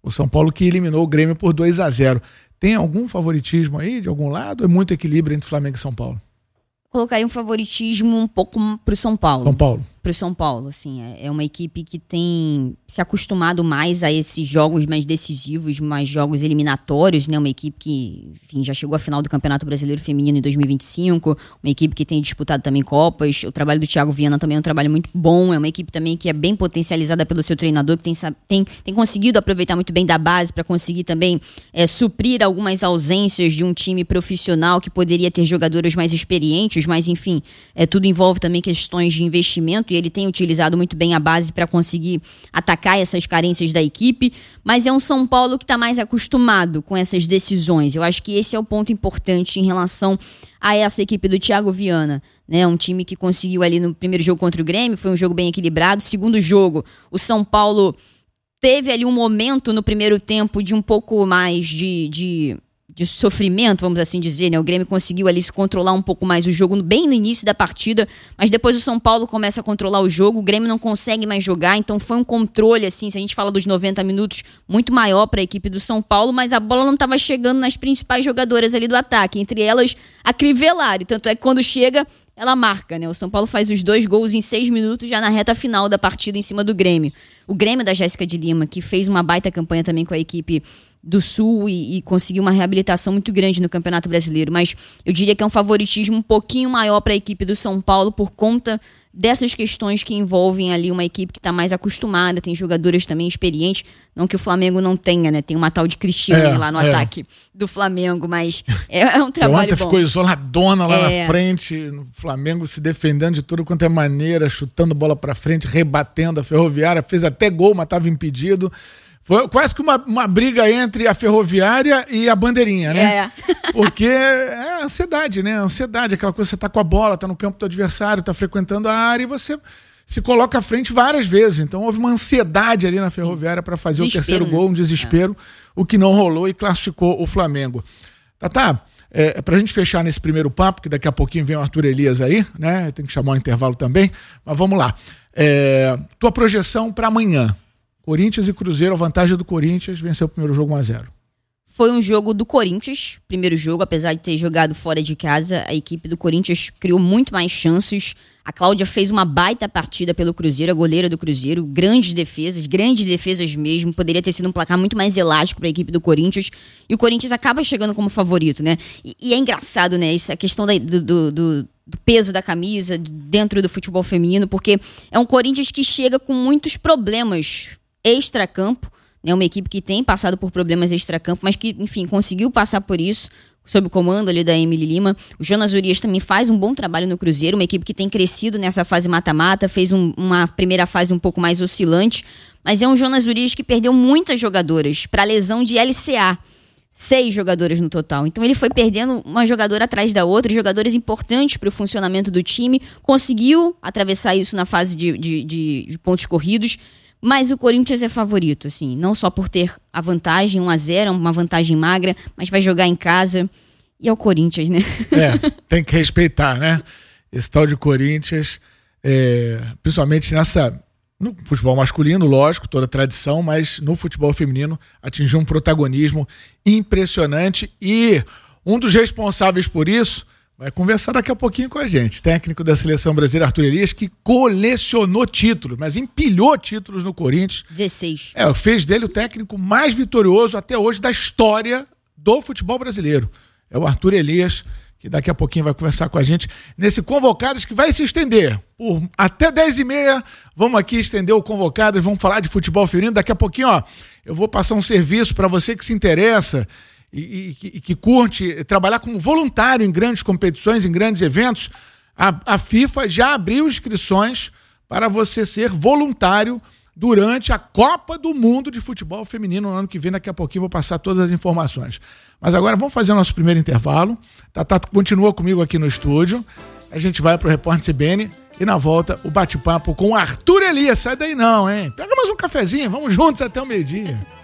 O São Paulo que eliminou o Grêmio por 2-0. Tem algum favoritismo aí de algum lado? Ou é muito equilíbrio entre Flamengo e São Paulo? Colocaria um favoritismo um pouco pro São Paulo. São Paulo. Pro São Paulo, assim. É uma equipe que tem se acostumado mais a esses jogos mais decisivos, mais jogos eliminatórios, né? Uma equipe que, enfim, já chegou à final do Campeonato Brasileiro Feminino em 2025. Uma equipe que tem disputado também Copas. O trabalho do Thiago Viana também é um trabalho muito bom. É uma equipe também que é bem potencializada pelo seu treinador, que tem conseguido aproveitar muito bem da base para conseguir também suprir algumas ausências de um time profissional que poderia ter jogadoras mais experientes, mas, enfim, tudo envolve também questões de investimento e ele tem utilizado muito bem a base para conseguir atacar essas carências da equipe, mas é um São Paulo que está mais acostumado com essas decisões. Eu acho que esse é o ponto importante em relação a essa equipe do Thiago Viana, né? Um time que conseguiu ali no primeiro jogo contra o Grêmio, foi um jogo bem equilibrado. Segundo jogo, o São Paulo teve ali um momento no primeiro tempo de um pouco mais de sofrimento, vamos assim dizer, né? O Grêmio conseguiu ali se controlar um pouco mais o jogo bem no início da partida, mas depois o São Paulo começa a controlar o jogo, o Grêmio não consegue mais jogar, então foi um controle, assim, se a gente fala dos 90 minutos, muito maior para a equipe do São Paulo, mas a bola não estava chegando nas principais jogadoras ali do ataque, entre elas a Crivellari, tanto é que quando chega, ela marca, né? O São Paulo faz os 2 gols em 6 minutos já na reta final da partida em cima do Grêmio. O Grêmio da Jéssica de Lima, que fez uma baita campanha também com a equipe do Sul e conseguiu uma reabilitação muito grande no Campeonato Brasileiro, mas eu diria que é um favoritismo um pouquinho maior para a equipe do São Paulo por conta dessas questões que envolvem ali uma equipe que está mais acostumada, tem jogadoras também experientes, não que o Flamengo não tenha, né? Tem uma tal de Cristiane lá no ataque do Flamengo, mas é um trabalho ontem bom. Ficou isoladona lá na frente, o Flamengo se defendendo de tudo quanto é maneira, chutando bola para frente, rebatendo a Ferroviária, fez até gol, mas estava impedido. Foi quase que uma briga entre a Ferroviária e a Bandeirinha, né? Porque é ansiedade, né? Ansiedade, aquela coisa, você tá com a bola, tá no campo do adversário, tá frequentando a área e você se coloca à frente várias vezes. Então houve uma ansiedade ali na Ferroviária para fazer o terceiro gol, um desespero, o que não rolou e classificou o Flamengo. Tatá, pra gente fechar nesse primeiro papo, que daqui a pouquinho vem o Arthur Elias aí, né? Tem que chamar um intervalo também, mas vamos lá. Tua projeção para amanhã. Corinthians e Cruzeiro, a vantagem do Corinthians, venceu o primeiro jogo 1-0. Foi um jogo do Corinthians, primeiro jogo, apesar de ter jogado fora de casa, a equipe do Corinthians criou muito mais chances. A Cláudia fez uma baita partida pelo Cruzeiro, a goleira do Cruzeiro, grandes defesas mesmo, poderia ter sido um placar muito mais elástico para a equipe do Corinthians, e o Corinthians acaba chegando como favorito, né? E é engraçado, né, essa questão do peso da camisa dentro do futebol feminino, porque é um Corinthians que chega com muitos problemas extracampo, né? Uma equipe que tem passado por problemas extracampo, mas que, enfim, conseguiu passar por isso, sob o comando ali da Emily Lima. O Jonas Urias também faz um bom trabalho no Cruzeiro, uma equipe que tem crescido nessa fase mata-mata, fez uma primeira fase um pouco mais oscilante, mas é um Jonas Urias que perdeu muitas jogadoras para lesão de LCA. 6 jogadoras no total. Então ele foi perdendo uma jogadora atrás da outra, jogadoras importantes para o funcionamento do time, conseguiu atravessar isso na fase de pontos corridos, mas o Corinthians é favorito, assim, não só por ter a vantagem, 1-0, uma vantagem magra, mas vai jogar em casa, e é o Corinthians, né? Tem que respeitar, né? Esse tal de Corinthians, principalmente no futebol masculino, lógico, toda a tradição, mas no futebol feminino atingiu um protagonismo impressionante e um dos responsáveis por isso vai conversar daqui a pouquinho com a gente, técnico da Seleção Brasileira, Arthur Elias, que colecionou títulos, mas empilhou títulos no Corinthians. 16. Fez dele o técnico mais vitorioso até hoje da história do futebol brasileiro. É o Arthur Elias, que daqui a pouquinho vai conversar com a gente nesse Convocados que vai se estender por até 10h30. Vamos aqui estender o Convocados, vamos falar de futebol feminino. Daqui a pouquinho, eu vou passar um serviço para você que se interessa e que curte trabalhar como voluntário em grandes competições, em grandes eventos. A FIFA já abriu inscrições para você ser voluntário durante a Copa do Mundo de Futebol Feminino no ano que vem. Daqui a pouquinho vou passar todas as informações. Mas agora vamos fazer o nosso primeiro intervalo. Tatá continua comigo aqui no estúdio. A gente vai para o Repórter CBN e na volta o bate-papo com o Arthur Elias. Sai daí não, hein? Pega mais um cafezinho, vamos juntos até o meio-dia.